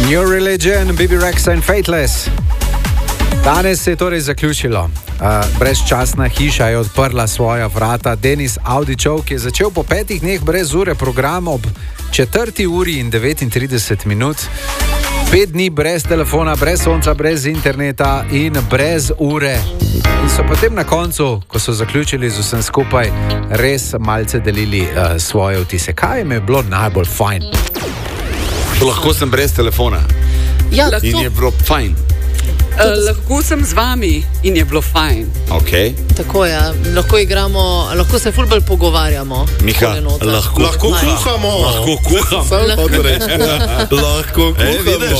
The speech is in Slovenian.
New Religion, Bibi Rexa in Fateless. Danes se je torej zaključilo. Brezčasna hiša je odprla svoja vrata. Denis Audičov, ki je začel po 5 dneh brez ure program ob 4:39. 5 dni brez telefona, brez sonca, brez interneta in brez ure. In so potem na koncu, ko so zaključili z vsem skupaj, res malce delili svoje vtise. Kaj jim je bilo najbolj fajn? Lahko sem brez telefona. Ja, in je bilo fajn. Lahko sem z vami in je bilo fajn. Okay. Tako je, lahko igramo, lahko se ful bolj pogovarjamo. Miha, lahko kuhamo. Lahko kuhamo. Lahko kuhamo.